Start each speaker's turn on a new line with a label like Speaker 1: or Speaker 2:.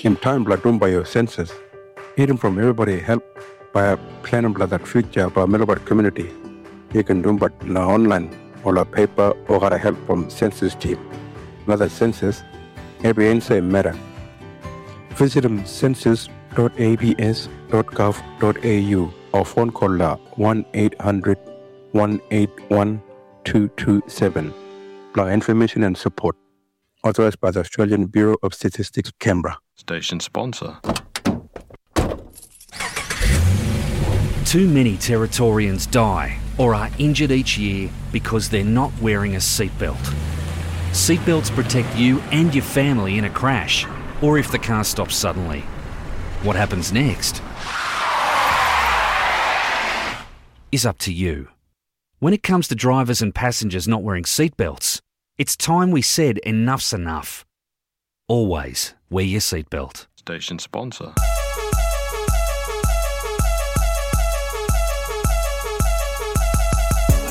Speaker 1: in time blood done by your senses, hearing from everybody help by a plan blood that future by Melbourne community. You can do but la online or la paper or got help from census team. Another census, every answer matter. Visit them census.abs.gov.au or phone call la 1-800-181-227 for information and support. Authorized by the Australian Bureau of Statistics, Canberra.
Speaker 2: Station sponsor.
Speaker 3: Too many Territorians die or are injured each year because they're not wearing a seatbelt. Seatbelts protect you and your family in a crash or if the car stops suddenly. What happens next is up to you. When it comes to drivers and passengers not wearing seatbelts, it's time we said enough's enough. Always wear your seatbelt.
Speaker 2: Station sponsor.